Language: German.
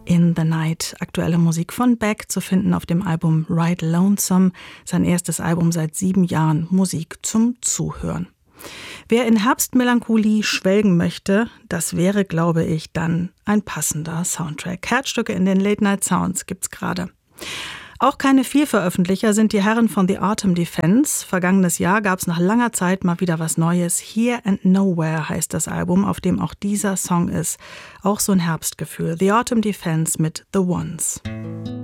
in the Night. Aktuelle Musik von Beck zu finden auf dem Album Ride Lonesome, sein erstes Album seit 7 Jahren, Musik zum Zuhören. Wer in Herbstmelancholie schwelgen möchte, das wäre, glaube ich, dann ein passender Soundtrack. Herzstücke in den Late Night Sounds gibt's gerade. Auch keine Vielveröffentlicher sind die Herren von The Autumn Defense. Vergangenes Jahr gab es nach langer Zeit mal wieder was Neues. Here and Nowhere heißt das Album, auf dem auch dieser Song ist. Auch so ein Herbstgefühl. The Autumn Defense mit The Ones.